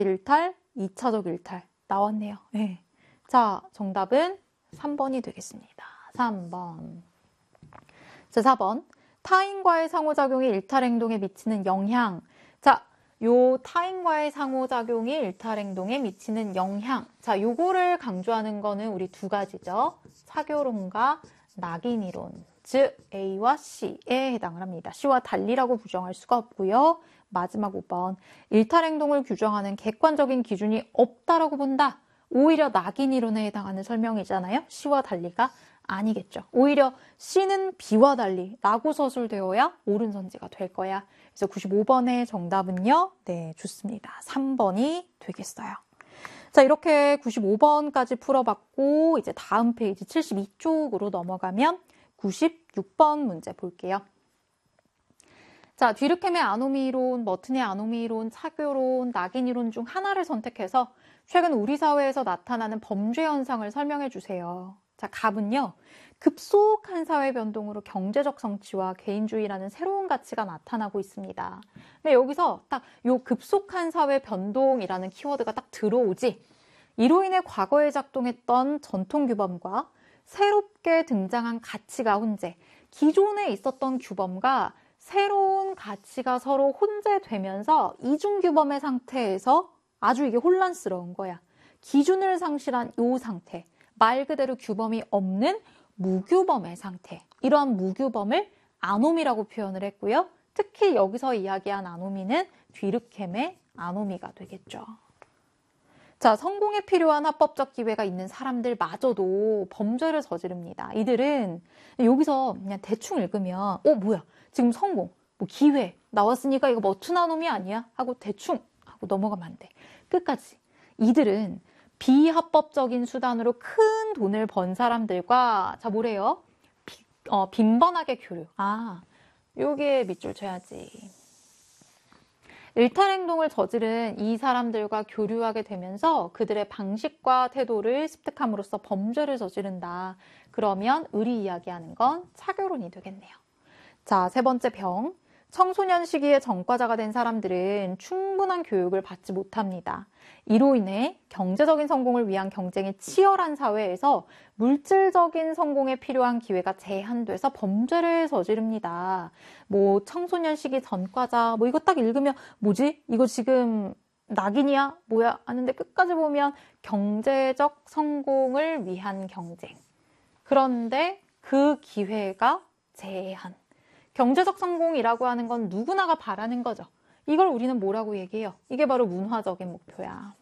일탈, 2차적 일탈 나왔네요. 네. 자, 정답은 3번이 되겠습니다. 3번. 자, 4번. 타인과의 상호작용이 일탈행동에 미치는 영향. 자, 요 타인과의 상호작용이 일탈행동에 미치는 영향. 자, 요거를 강조하는 거는 우리 두 가지죠. 사교론과 낙인이론. 즉 A와 C에 해당을 합니다. C와 달리라고 부정할 수가 없고요. 마지막 5번. 일탈행동을 규정하는 객관적인 기준이 없다라고 본다. 오히려 낙인이론에 해당하는 설명이잖아요. C와 달리가 아니겠죠. 오히려 C는 B와 달리 라고 서술되어야 옳은 선지가 될 거야. 그래서 95번의 정답은요. 네, 좋습니다. 3번이 되겠어요. 자, 이렇게 95번까지 풀어봤고 이제 다음 페이지 72쪽으로 넘어가면 96번 문제 볼게요. 자, 뒤르켐의 아노미이론, 머튼의 아노미이론, 차교론, 낙인이론 중 하나를 선택해서 최근 우리 사회에서 나타나는 범죄 현상을 설명해 주세요. 자, 갑은요. 급속한 사회 변동으로 경제적 성취와 개인주의라는 새로운 가치가 나타나고 있습니다. 근데 여기서 딱 요 급속한 사회 변동이라는 키워드가 딱 들어오지. 이로 인해 과거에 작동했던 전통 규범과 새롭게 등장한 가치가 혼재, 기존에 있었던 규범과 새로운 가치가 서로 혼재되면서 이중규범의 상태에서 아주 이게 혼란스러운 거야. 기준을 상실한 이 상태, 말 그대로 규범이 없는 무규범의 상태. 이러한 무규범을 아노미라고 표현을 했고요. 특히 여기서 이야기한 아노미는 뒤르켐의 아노미가 되겠죠. 자, 성공에 필요한 합법적 기회가 있는 사람들마저도 범죄를 저지릅니다. 이들은 여기서 그냥 대충 읽으면 뭐야, 지금 성공, 뭐 기회 나왔으니까 이거 머튼 아노미 아니야? 하고 대충 하고 넘어가면 안 돼. 끝까지. 이들은 비합법적인 수단으로 큰 돈을 번 사람들과 자, 뭐래요? 빈번하게 교류. 요게 밑줄 쳐야지. 일탈행동을 저지른 이 사람들과 교류하게 되면서 그들의 방식과 태도를 습득함으로써 범죄를 저지른다. 그러면 을이 이야기하는 건 차교론이 되겠네요. 자, 세 번째 병. 청소년 시기에 전과자가 된 사람들은 충분한 교육을 받지 못합니다. 이로 인해 경제적인 성공을 위한 경쟁이 치열한 사회에서 물질적인 성공에 필요한 기회가 제한돼서 범죄를 저지릅니다. 뭐 청소년 시기 전과자 뭐 이거 딱 읽으면 뭐지? 이거 지금 낙인이야? 뭐야? 하는데 끝까지 보면 경제적 성공을 위한 경쟁. 그런데 그 기회가 제한. 경제적 성공이라고 하는 건 누구나가 바라는 거죠. 이걸 우리는 뭐라고 얘기해요? 이게 바로 문화적인 목표야.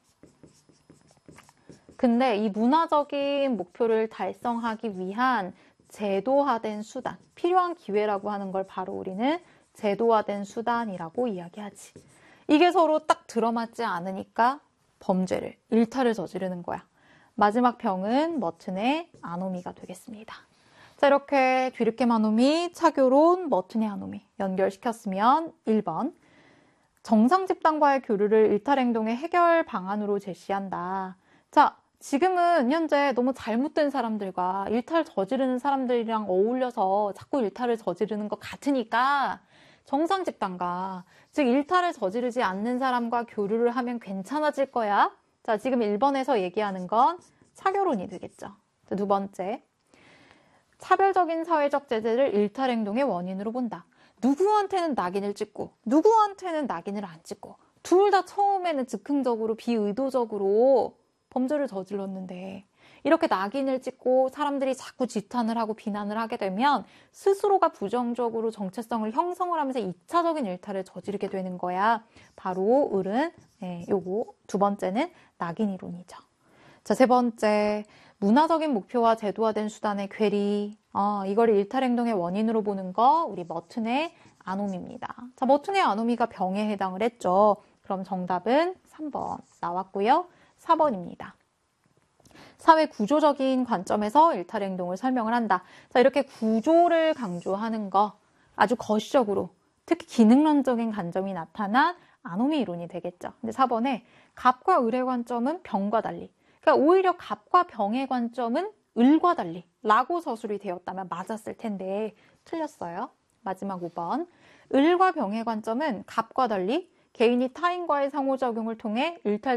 근데 이 문화적인 목표를 달성하기 위한 제도화된 수단, 필요한 기회라고 하는 걸 바로 우리는 제도화된 수단이라고 이야기하지. 이게 서로 딱 들어맞지 않으니까 범죄를, 일탈을 저지르는 거야. 마지막 병은 머튼의 아노미가 되겠습니다. 자, 이렇게 뒤르켐 아노미, 차교론, 머튼의 아노미 연결시켰으면 1번. 정상 집단과의 교류를 일탈행동의 해결 방안으로 제시한다. 자, 지금은 현재 너무 잘못된 사람들과 일탈 저지르는 사람들이랑 어울려서 자꾸 일탈을 저지르는 것 같으니까 정상 집단과, 즉 일탈을 저지르지 않는 사람과 교류를 하면 괜찮아질 거야. 자, 지금 1번에서 얘기하는 건 차교론이 되겠죠. 자, 두 번째. 차별적인 사회적 제재를 일탈행동의 원인으로 본다. 누구한테는 낙인을 찍고 누구한테는 낙인을 안 찍고 둘 다 처음에는 즉흥적으로 비의도적으로 범죄를 저질렀는데 이렇게 낙인을 찍고 사람들이 자꾸 지탄을 하고 비난을 하게 되면 스스로가 부정적으로 정체성을 형성을 하면서 2차적인 일탈을 저지르게 되는 거야. 바로 을은 요거 두 번째는 낙인이론이죠. 자, 세 번째. 문화적인 목표와 제도화된 수단의 괴리. 이걸 일탈행동의 원인으로 보는 거 우리 머튼의 아노미입니다. 자, 머튼의 아노미가 병에 해당을 했죠. 그럼 정답은 3번 나왔고요. 4번입니다. 사회 구조적인 관점에서 일탈행동을 설명을 한다. 자, 이렇게 구조를 강조하는 거 아주 거시적으로 특히 기능론적인 관점이 나타난 아노미 이론이 되겠죠. 근데 4번에 갑과 을의 관점은 병과 달리. 그러니까 오히려 갑과 병의 관점은 을과 달리 라고 서술이 되었다면 맞았을 텐데 틀렸어요. 마지막 5번. 을과 병의 관점은 갑과 달리 개인이 타인과의 상호작용을 통해 일탈